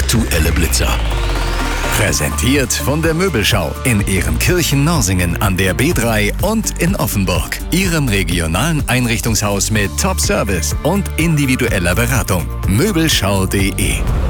Aktuelle Blitzer. Präsentiert von der Möbelschau in Ehrenkirchen-Norsingen an der B3 und in Offenburg. Ihrem regionalen Einrichtungshaus mit Top-Service und individueller Beratung. Möbelschau.de